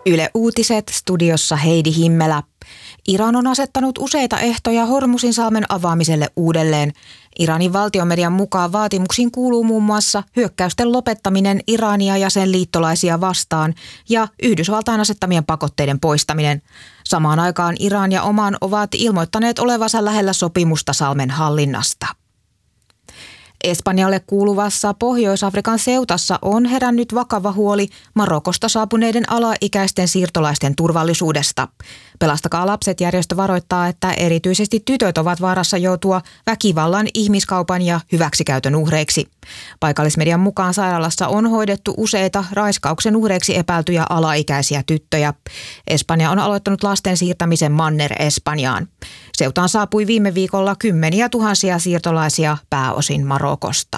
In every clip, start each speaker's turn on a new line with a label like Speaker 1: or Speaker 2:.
Speaker 1: Yle Uutiset, studiossa Heidi Himmelä. Iran on asettanut useita ehtoja Hormuzinsalmen avaamiselle uudelleen. Iranin valtiomedian mukaan vaatimuksiin kuuluu muun muassa hyökkäysten lopettaminen Irania ja sen liittolaisia vastaan ja Yhdysvaltain asettamien pakotteiden poistaminen. Samaan aikaan Iran ja Oman ovat ilmoittaneet olevansa lähellä sopimusta salmen hallinnasta. Espanjalle kuuluvassa Pohjois-Afrikan Ceutassa on herännyt vakava huoli Marokosta saapuneiden alaikäisten siirtolaisten turvallisuudesta. Pelastakaa lapset -järjestö varoittaa, että erityisesti tytöt ovat vaarassa joutua väkivallan, ihmiskaupan ja hyväksikäytön uhreiksi. Paikallismedian mukaan sairaalassa on hoidettu useita raiskauksen uhreiksi epäiltyjä alaikäisiä tyttöjä. Espanja on aloittanut lasten siirtämisen Manner-Espanjaan. Ceutaan saapui viime viikolla kymmeniä tuhansia siirtolaisia pääosin Marokosta.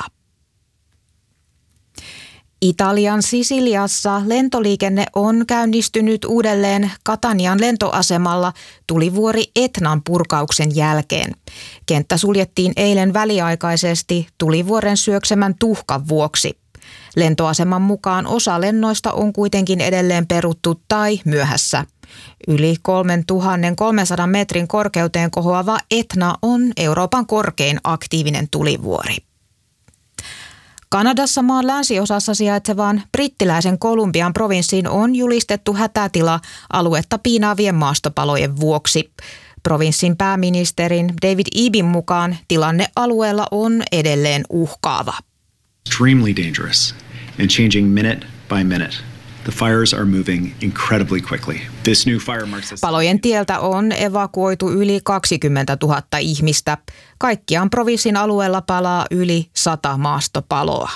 Speaker 1: Italian Sisiliassa lentoliikenne on käynnistynyt uudelleen Catanian lentoasemalla tulivuori Etnan purkauksen jälkeen. Kenttä suljettiin eilen väliaikaisesti tulivuoren syöksemän tuhkan vuoksi. Lentoaseman mukaan osa lennoista on kuitenkin edelleen peruttu tai myöhässä. Yli 3300 metrin korkeuteen kohoava Etna on Euroopan korkein aktiivinen tulivuori. Kanadassa maan länsiosassa sijaitsevaan brittiläisen Kolumbian provinssiin on julistettu hätätila aluetta piinaavien maastopalojen vuoksi. Provinssin pääministerin David Ebin mukaan tilanne alueella on edelleen uhkaava.
Speaker 2: Extremely dangerous and changing minute by minute. The fires are moving incredibly quickly. This new fire marks
Speaker 1: Palojen tieltä on evakuoitu yli 20 000 ihmistä. Kaikkiaan provinssin alueella palaa yli 100 maastopaloa.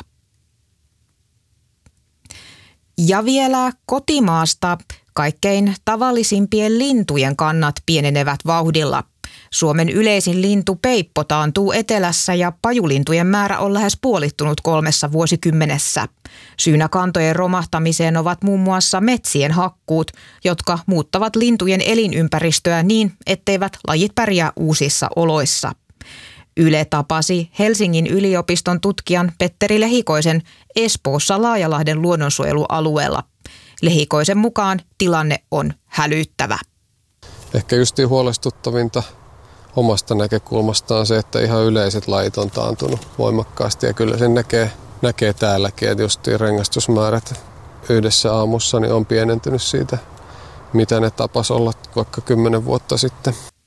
Speaker 1: Ja vielä kotimaasta kaikkein tavallisimpien lintujen kannat pienenevät vauhdilla. Suomen yleisin lintu peippo taantuu etelässä ja pajulintujen määrä on lähes puolittunut 3 vuosikymmenessä. Syynä kantojen romahtamiseen ovat muun muassa metsien hakkuut, jotka muuttavat lintujen elinympäristöä niin, etteivät lajit pärjää uusissa oloissa. Yle tapasi Helsingin yliopiston tutkijan Petteri Lehikoisen Espoossa Laajalahden luonnonsuojelualueella. Lehikoisen mukaan tilanne on hälyttävä.
Speaker 3: Ehkä justiin huolestuttavinta omasta näkökulmastaan se, että ihan yleiset lajit on taantunut voimakkaasti ja kyllä sen näkee täälläkin, että justiin rengastusmäärät yhdessä aamussa niin on pienentynyt siitä, mitä ne tapas olla vaikka 10 vuotta sitten.